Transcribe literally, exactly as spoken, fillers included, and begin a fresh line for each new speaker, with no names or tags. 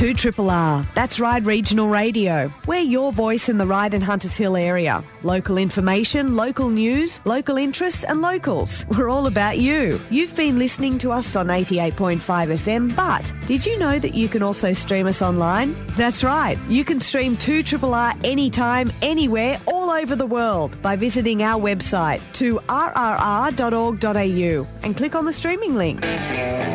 two R R R. That's Ryde Regional Radio. We're your voice in the Ryde and Hunters Hill area. Local information, local news, local interests and locals. We're all about you. You've been listening to us on eighty-eight point five F M, but did you know that you can also stream us online? That's right. You can stream two R R R anytime, anywhere, all over the world by visiting our website to r r r dot org dot a u and click on the streaming link.